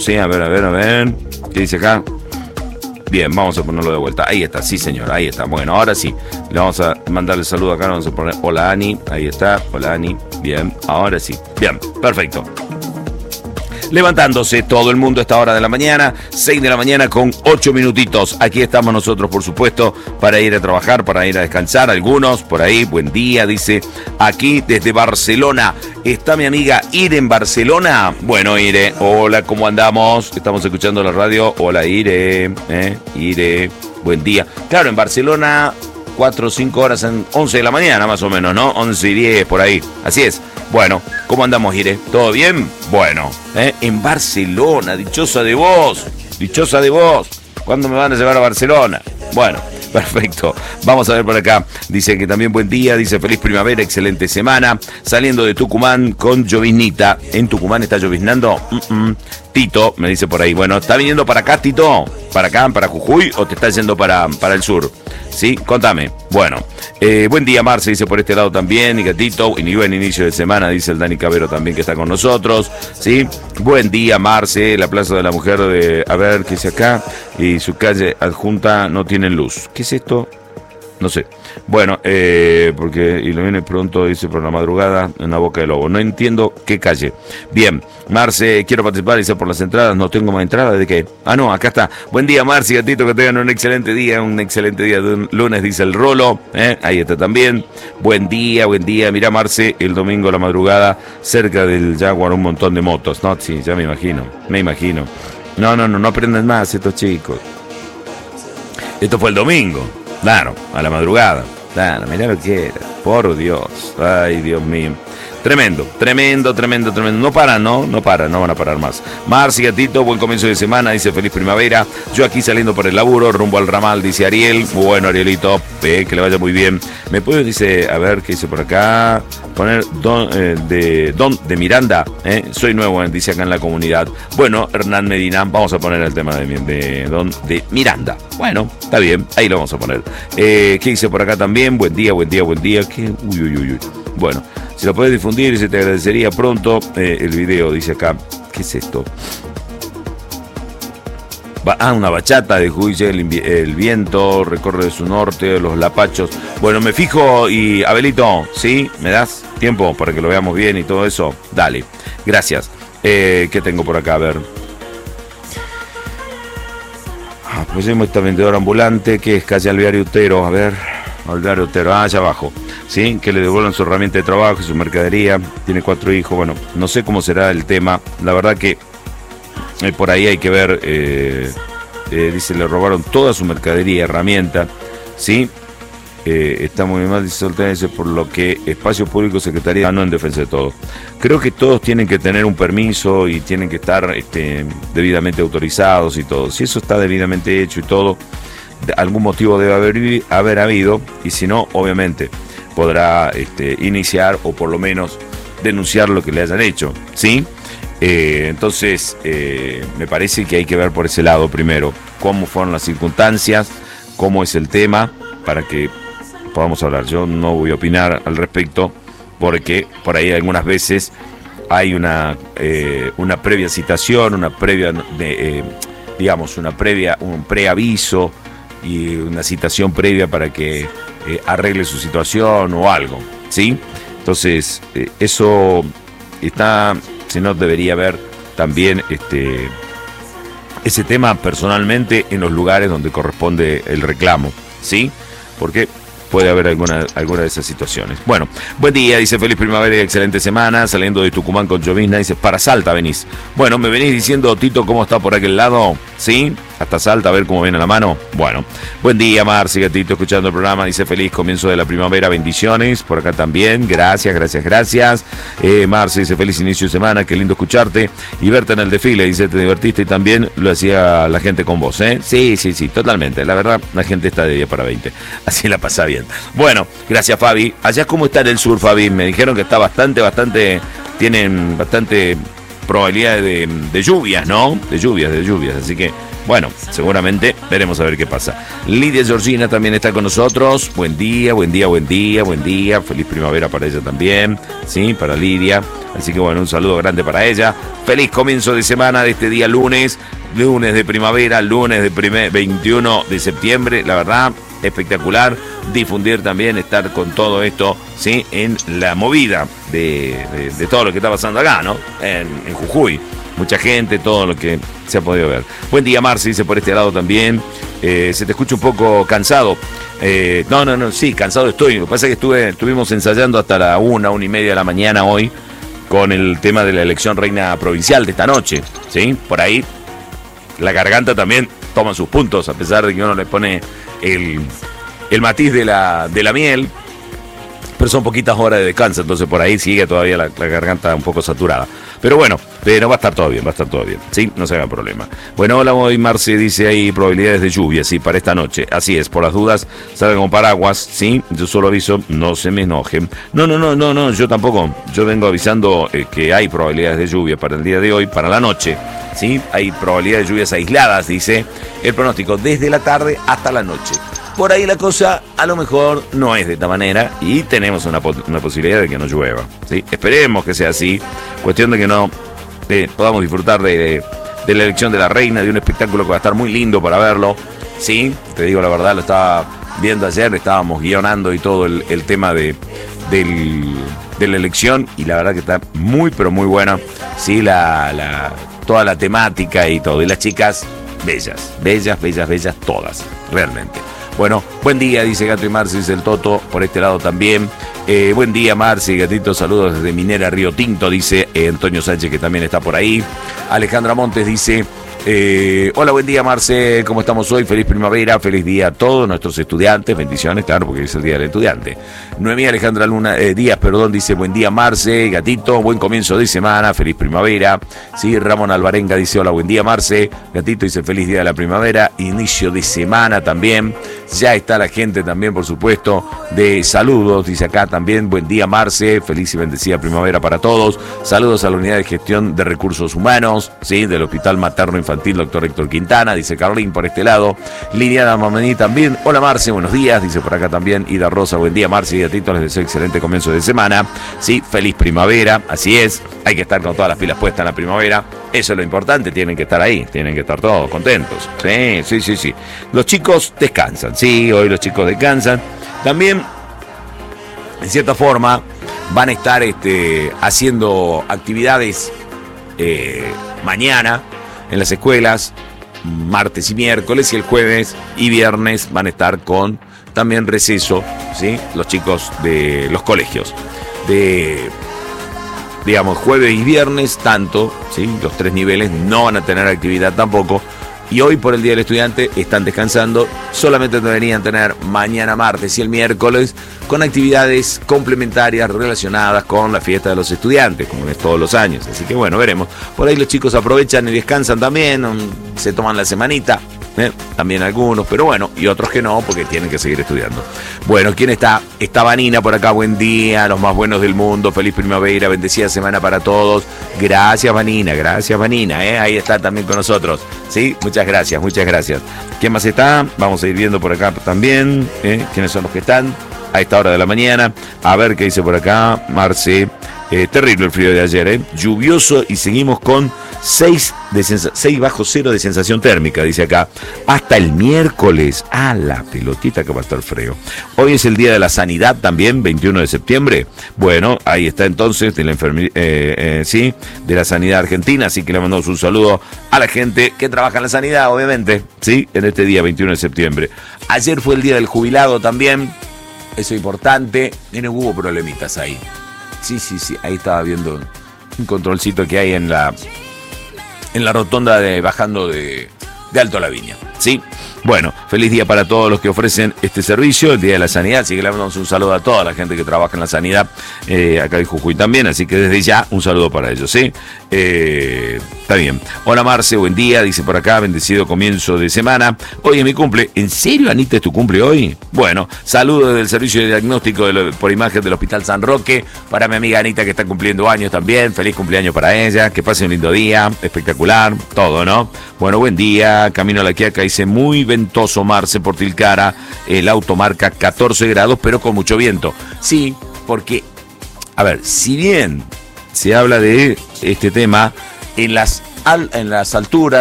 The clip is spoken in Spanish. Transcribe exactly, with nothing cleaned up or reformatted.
Sí, a ver, a ver, a ver. ¿Qué dice acá? Bien, vamos a ponerlo de vuelta. Ahí está, sí señor, ahí está. Bueno, ahora sí. Le vamos a mandar el saludo acá, vamos a poner hola Ani. Ahí está, hola Ani. Bien, ahora sí. Bien, perfecto. Levantándose todo el mundo a esta hora de la mañana, seis de la mañana con ocho minutitos. Aquí estamos nosotros, por supuesto, para ir a trabajar, para ir a descansar. Algunos por ahí, buen día, dice. Aquí desde Barcelona está mi amiga Ire en Barcelona. Bueno, Ire, hola, ¿cómo andamos? Estamos escuchando la radio. Hola, Ire, ¿eh? Ire, buen día. Claro, en Barcelona, cuatro o cinco horas, en once de la mañana más o menos, ¿no? once y diez, por ahí. Así es. Bueno, ¿cómo andamos, Ire? ¿Todo bien? Bueno, ¿eh? En Barcelona, dichosa de vos, dichosa de vos. ¿Cuándo me van a llevar a Barcelona? Bueno, perfecto. Vamos a ver por acá. Dice que también buen día, dice feliz primavera, excelente semana. Saliendo de Tucumán con lloviznita. ¿En Tucumán está lloviznando? Mm-mm. Tito, me dice por ahí. Bueno, ¿está viniendo para acá, Tito? ¿Para acá, para Jujuy o te está yendo para, para el sur? Sí, contame. Bueno, eh, buen día, Marce, dice por este lado también. Y gatito, y buen inicio de semana, dice el Dani Cabero también que está con nosotros. Sí, buen día, Marce, la Plaza de la Mujer de, a ver, ¿qué dice acá? Y su calle adjunta no tienen luz. ¿Qué es esto? No sé. Bueno, eh, porque y lo viene pronto, dice por la madrugada, en la Boca del Lobo. No entiendo qué calle. Bien, Marce, quiero participar, dice por las entradas. No tengo más entradas, ¿de qué? Ah, no, acá está. Buen día, Marce, gatito, que tengan un excelente día, un excelente día de lunes, dice el Rolo. ¿eh? Ahí está también. Buen día, buen día. Mirá, Marce, el domingo a la madrugada, cerca del Jaguar, un montón de motos. No, sí, ya me imagino, me imagino. No, no, no, no aprenden más estos chicos. Esto fue el domingo. Claro, a la madrugada. Claro, mirá lo que era. Por Dios. Ay, Dios mío. Tremendo, tremendo, tremendo, tremendo. No paran, ¿no? No paran, no van a parar más. Marci, gatito, buen comienzo de semana, dice feliz primavera. Yo aquí saliendo por el laburo, rumbo al ramal, dice Ariel. Bueno, Arielito, eh, que le vaya muy bien. ¿Me puedes, dice, a ver, qué dice por acá? Poner don, eh, de Don de Miranda, ¿eh? Soy nuevo, dice acá en la comunidad. Bueno, Hernán Medina, vamos a poner el tema de, de Don de Miranda. Bueno, está bien, ahí lo vamos a poner. Eh, ¿Qué dice por acá también? Buen día, buen día, buen día. ¿Qué? Uy, uy, uy, uy. Bueno, si lo puedes difundir, se te agradecería pronto eh, el video, dice acá. ¿Qué es esto? Va, ah, una bachata de Juicio, el, el viento, recorre de su norte, los lapachos. Bueno, me fijo y, Abelito, ¿sí? ¿Me das tiempo para que lo veamos bien y todo eso? Dale, gracias. Eh, ¿Qué tengo por acá? A ver. Ah, pues hemos esta vendedora ambulante que es calle Alveario Utero, a ver. Alveario Utero, ah, allá abajo. ¿Sí? Que le devuelvan su herramienta de trabajo y su mercadería. Tiene cuatro hijos. Bueno, no sé cómo será el tema. La verdad que eh, por ahí hay que ver. Eh, eh, dice, le robaron toda su mercadería, herramienta. ¿Sí? Eh, está muy mal, dice Soltén, dice, por lo que Espacio Público, Secretaría, no en defensa de todo. Creo que todos tienen que tener un permiso y tienen que estar este, debidamente autorizados y todo. Si eso está debidamente hecho y todo, algún motivo debe haber, haber habido, y si no, obviamente podrá este, iniciar o por lo menos denunciar lo que le hayan hecho, ¿sí? Eh, entonces, eh, me parece que hay que ver por ese lado primero cómo fueron las circunstancias, cómo es el tema, para que podamos hablar. Yo no voy a opinar al respecto, porque por ahí algunas veces hay una, eh, una previa citación, una previa, de, eh, digamos, una previa, un preaviso y una citación previa para que eh, arregle su situación o algo, ¿sí? Entonces, eh, eso está, si no, debería haber también este, ese tema personalmente en los lugares donde corresponde el reclamo, ¿sí? Porque puede haber alguna, alguna de esas situaciones. Bueno, buen día, dice feliz primavera y excelente semana, saliendo de Tucumán con llovizna, dice, para Salta venís. Bueno, me venís diciendo, Tito, ¿cómo está por aquel lado? ¿Sí? Hasta Salta, a ver cómo viene la mano. Bueno, buen día, Marci, gatito, escuchando el programa, dice feliz comienzo de la primavera, bendiciones, por acá también, gracias, gracias, gracias. Eh, Marci dice feliz inicio de semana, qué lindo escucharte y verte en el desfile, dice, te divertiste y también lo hacía la gente con vos, ¿eh? Sí, sí, sí, totalmente, la verdad, la gente está de diez para veinte, así la pasa bien. Bueno, gracias, Fabi. Allá, ¿cómo está en el sur, Fabi? Me dijeron que está bastante, bastante, tienen bastante probabilidades de, de lluvias, ¿no? De lluvias, de lluvias, así que Bueno, seguramente veremos a ver qué pasa. Lidia Georgina también está con nosotros. Buen día, buen día, buen día, buen día. Feliz primavera para ella también, sí, para Lidia. Así que bueno, un saludo grande para ella. Feliz comienzo de semana de este día lunes, lunes de primavera, lunes de primer, veintiuno de septiembre. La verdad, espectacular difundir también, estar con todo esto, sí, en la movida de, de, de todo lo que está pasando acá, ¿no? En, en Jujuy. Mucha gente, todo lo que se ha podido ver. Buen día, Marci, dice por este lado también. Eh, se te escucha un poco cansado. Eh, no, no, no, sí, cansado estoy. Lo que pasa es que estuve, estuvimos ensayando hasta la una, una y media de la mañana hoy con el tema de la elección reina provincial de esta noche, ¿sí? Por ahí la garganta también toma sus puntos, a pesar de que uno le pone el, el matiz de la, de la miel. Pero son poquitas horas de descanso, entonces por ahí sigue todavía la, la garganta un poco saturada. Pero bueno, pero va a estar todo bien, va a estar todo bien, ¿sí? No se haga problema. Bueno, hola, hoy Marce dice ahí probabilidades de lluvia, sí, para esta noche. Así es, por las dudas, salgan con paraguas, ¿sí? Yo solo aviso, no se me enojen. No, no, no, no, no, yo tampoco. Yo vengo avisando eh, que hay probabilidades de lluvia para el día de hoy, para la noche, ¿sí? Hay probabilidades de lluvias aisladas, dice el pronóstico, desde la tarde hasta la noche. Por ahí la cosa a lo mejor no es de esta manera y tenemos una, una posibilidad de que no llueva, ¿sí? Esperemos que sea así. Cuestión de que no eh, podamos disfrutar de, de, de la elección de la reina, de un espectáculo que va a estar muy lindo para verlo, ¿sí? Te digo la verdad, lo estaba viendo ayer, estábamos guionando y todo el, el tema de, del, de la elección y la verdad que está muy pero muy buena, ¿sí? La, la, toda la temática y todo. Y las chicas, bellas, bellas, bellas, bellas todas, realmente. Bueno, buen día, dice Gato y Marci, dice el Toto, por este lado también. Eh, buen día, Marci, Gatito, saludos desde Minera Río Tinto, dice eh, Antonio Sánchez, que también está por ahí. Alejandra Montes dice, eh, hola, buen día, Marce, ¿cómo estamos hoy? Feliz primavera, feliz día a todos nuestros estudiantes, bendiciones, claro, porque es el día del estudiante. Noemí Alejandra Luna eh, Díaz, perdón, dice, buen día, Marce, Gatito, buen comienzo de semana, feliz primavera. Sí, Ramón Alvarenga dice, hola, buen día, Marce, Gatito dice, feliz día de la primavera, inicio de semana también. Ya está la gente también, por supuesto, de saludos, dice acá también, buen día, Marce, feliz y bendecida primavera para todos. Saludos a la Unidad de Gestión de Recursos Humanos, sí, del Hospital Materno Infantil, doctor Héctor Quintana, dice Carlín por este lado. Liliana Mamení también, hola Marce, buenos días, dice por acá también. Ida Rosa, buen día, Marce, y Gatito, les deseo excelente comienzo de semana. Sí, feliz primavera, así es, hay que estar con todas las pilas puestas en la primavera. Eso es lo importante, tienen que estar ahí, tienen que estar todos contentos. Sí, sí, sí, sí. Los chicos descansan, sí, hoy los chicos descansan. También, en cierta forma, van a estar este, haciendo actividades eh, mañana en las escuelas, martes y miércoles, y el jueves y viernes van a estar con también receso, ¿sí? Los chicos de los colegios. De... digamos, jueves y viernes, tanto, ¿sí? Los tres niveles no van a tener actividad tampoco. Y hoy, por el Día del Estudiante, están descansando. Solamente deberían tener mañana, martes y el miércoles, con actividades complementarias relacionadas con la fiesta de los estudiantes, como es todos los años. Así que bueno, veremos. Por ahí los chicos aprovechan y descansan también, se toman la semanita. ¿Eh? También algunos, pero bueno, y otros que no, porque tienen que seguir estudiando. Bueno, ¿quién está? Está Vanina por acá, buen día, los más buenos del mundo, feliz primavera, bendecida semana para todos. Gracias, Vanina, gracias, Vanina, ¿eh? Ahí está también con nosotros, ¿sí? Muchas gracias, muchas gracias. ¿Quién más está? Vamos a ir viendo por acá también, ¿eh? ¿Quiénes son los que están a esta hora de la mañana? A ver qué dice por acá, Marce. Eh, terrible el frío de ayer, ¿eh? Lluvioso y seguimos con seis bajo cero de sensación térmica, dice acá. Hasta el miércoles. A la pelotita que va a estar frío. Hoy es el Día de la Sanidad también, veintiuno de septiembre. Bueno, ahí está entonces de la enfermería, eh, eh, sí, de la Sanidad Argentina. Así que le mandamos un saludo a la gente que trabaja en la sanidad, obviamente, sí, en este día veintiuno de septiembre. Ayer fue el Día del Jubilado también. Eso es importante. Y no hubo problemitas ahí. Sí, sí, sí, ahí estaba viendo un controlcito que hay en la en la rotonda de bajando de, de Alto Laviña, ¿sí? Bueno, feliz día para todos los que ofrecen este servicio, el Día de la Sanidad, así que le mandamos un saludo a toda la gente que trabaja en la sanidad, eh, acá en Jujuy también, así que desde ya un saludo para ellos, ¿sí? Eh, Está bien. Hola Marce, buen día, dice por acá, bendecido comienzo de semana. Hoy es mi cumple. ¿En serio, Anita, es tu cumple hoy? Bueno, saludos desde el servicio de diagnóstico de lo, por imagen del Hospital San Roque para mi amiga Anita que está cumpliendo años también. Feliz cumpleaños para ella, que pase un lindo día, espectacular, todo, ¿no? Bueno, buen día, camino a la Quiaca, dice muy ventoso Marce por Tilcara, el auto marca catorce grados, pero con mucho viento. Sí, porque, a ver, si bien se habla de este tema, en las, al, en las alturas,